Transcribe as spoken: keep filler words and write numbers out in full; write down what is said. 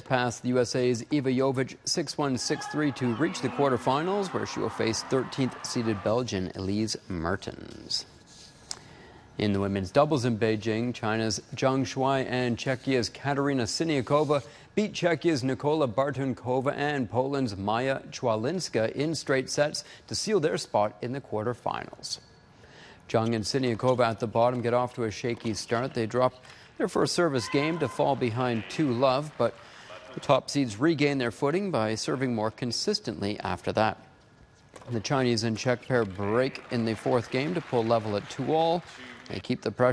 past the U S A's Eva Jovic six one, six three to reach the quarterfinals, where she will face thirteenth-seeded Belgian Elise Mertens. In the women's doubles in Beijing, China's Zhang Shuai and Czechia's Katarina Siniakova beat Czechia's Nikola Bartunkova and Poland's Maja Chwalinska in straight sets to seal their spot in the quarterfinals. Zhang and Siniakova at the bottom get off to a shaky start. They drop their first service game to fall behind two love, but the top seeds regain their footing by serving more consistently after that. The Chinese and Czech pair break in the fourth game to pull level at two all. They keep the pressure